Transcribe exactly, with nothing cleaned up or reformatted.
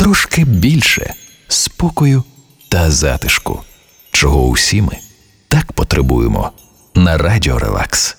трошки більше спокою та затишку, чого усі ми так потребуємо на Радіо Релакс.